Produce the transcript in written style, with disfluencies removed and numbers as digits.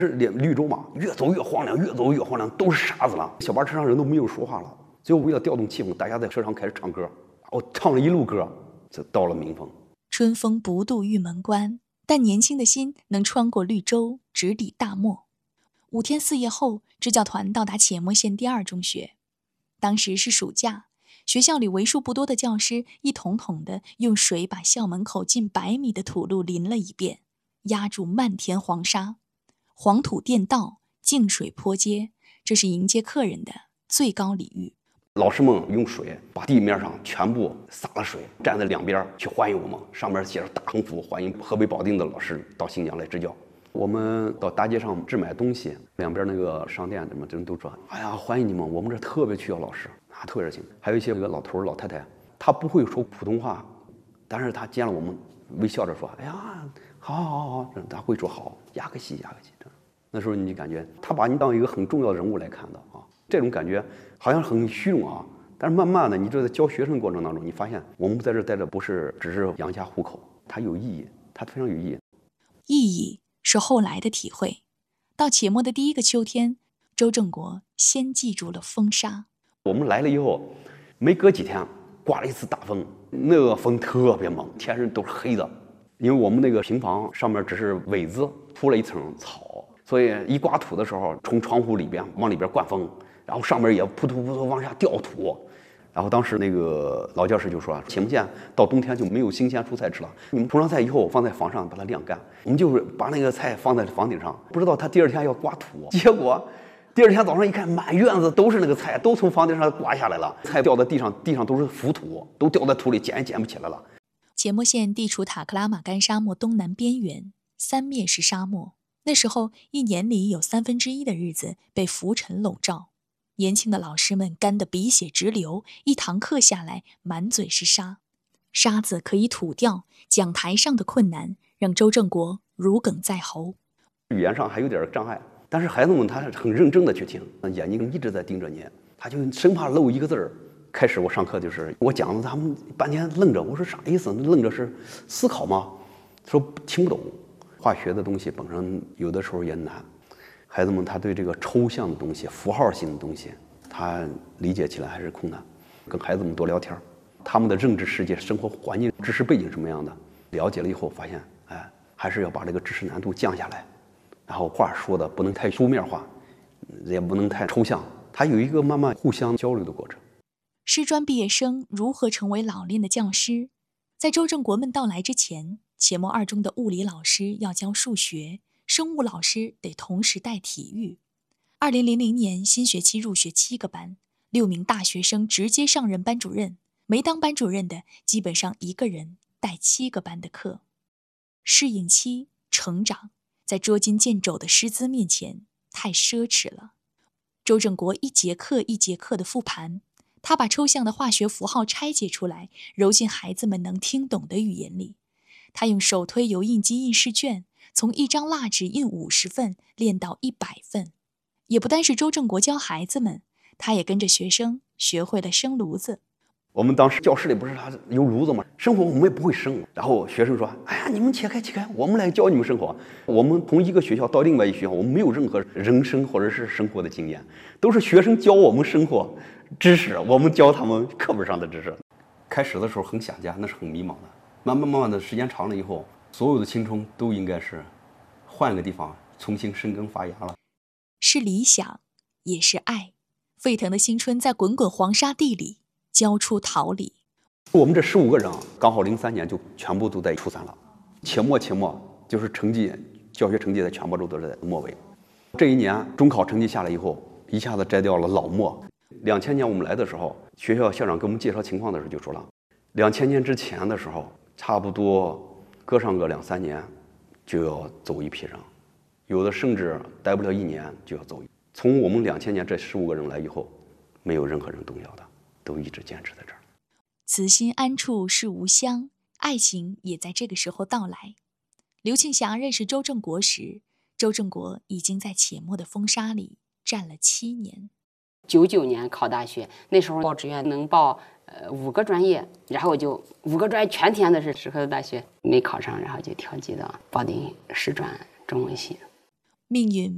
这绿洲嘛，越走越荒凉，越走越荒凉，都是沙子了。小巴车上人都没有说话了。最后为了调动气氛，大家在车上开始唱歌。我唱了一路歌，就到了鸣峰。 春风不度玉门关，但年轻的心能穿过绿洲，直抵大漠。5天4夜后，支教团到达且末县第2中学。当时是暑假，学校里为数不多的教师一桶桶的用水把校门口近100米的土路淋了一遍，压住漫天黄沙。黄土垫道，净水泼街，这是迎接客人的最高礼遇。 老师们用水把地面上全部洒了水，站在两边去欢迎我们，上面写着大横幅，欢迎河北保定的老师到新疆来支教。我们到大街上置买东西，两边那个商店什么人都说：“哎呀，欢迎你们！我们这特别需要老师啊，特别热情。”还有一些老头老太太，他不会说普通话，但是他见了我们，微笑着说：“哎呀，好。”他会说好，压个西。那时候你就感觉他把你当一个很重要的人物来看的啊，这种感觉好像很虚荣啊。但是慢慢的，你就在教学生过程当中，你发现我们在这待着不是只是养家糊口，它有意义，它非常有意义。 意义是后来的体会。到且末的第1个秋天，周正国先记住了风沙。 我们来了以后，没隔几天，刮了一次大风，那个风特别猛，天上都是黑的。因为我们那个平房上面只是苇子铺了一层草，所以一刮土的时候，从窗户里边往里边灌风，然后上面也扑突往下掉土。然后当时那个老教师就说：“且末县到冬天就没有新鲜蔬菜吃了，你们铺上菜以后放在房上把它晾干。”我们就是把那个菜放在房顶上，不知道他第2天要刮土，结果第2天早上一看，满院子都是那个菜，都从房顶上刮下来了，菜掉在地上，地上都是浮土，都掉在土里，捡也捡不起来了。 且末县地处塔克拉玛干沙漠东南边缘，三面是沙漠。那时候1年里有1/3的日子被浮尘笼罩，年轻的老师们干得鼻血直流，一堂课下来满嘴是沙，沙子可以吐掉，讲台上的困难让周正国如鲠在喉。 语言上还有点障碍，但是孩子们他很认真的去听，眼睛一直在盯着你，他就生怕漏一个字儿。开始我上课就是我讲的，他们半天愣着，我说啥意思？愣着是思考吗？说听不懂。化学的东西本身有的时候也难，孩子们他对这个抽象的东西、符号性的东西，他理解起来还是困难。跟孩子们多聊天，他们的认知世界、生活环境、知识背景什么样的，了解了以后发现，还是要把这个知识难度降下来，然后话说的不能太书面化，也不能太抽象，它有一个慢慢互相交流的过程。 师专毕业生如何成为老练的教师？在周正国们到来之前，且末2中的物理老师要教数学，生物老师得同时带体育。2000年新学期入学7个班，6名大学生直接上任班主任，没当班主任的基本上1个人带7个班的课。适应期、成长，在捉襟见肘的师资面前太奢侈了。周正国一节课一节课的复盘，他把抽象的化学符号拆解出来，揉进孩子们能听懂的语言里。他用手推油印机印试卷，从1张蜡纸印50份练到100份。也不单是周正国教孩子们，他也跟着学生学会了生炉子。 我们当时教室里不是他有炉子吗？生火我们也不会生，然后学生说：“哎呀，你们切开，我们来教你们生火。”我们从一个学校到另外一个学校，我们没有任何人生或者是生活的经验，都是学生教我们生活知识，我们教他们课本上的知识。开始的时候很想家，那是很迷茫的。慢慢的时间长了以后，所有的青春都应该是换个地方重新生根发芽了。 是理想，也是爱。沸腾的青春在滚滚黄沙地里交出桃李。 我们这15个人刚好03年就全部都在初3了，且末就是成绩，教学成绩在全国都是在末尾。这一年中考成绩下来以后，一下子摘掉了老末。2000年我们来的时候，学校校长给我们介绍情况的时候就说了，2000年之前的时候，差不多隔上个2-3年就要走一批人，有的甚至待不了1年就要走。从我们2000年这15个人来以后，没有任何人动摇的，都一直坚持在这儿。 此心安处是吾乡，爱情也在这个时候到来。刘庆霞认识周正国时，周正国已经在且末的风沙里站了7年。 99年考大学，那时候报志愿能报5个专业，然后我就5个专业全填的是适合的大学，没考上，然后就调剂到保定师专中文系。 命运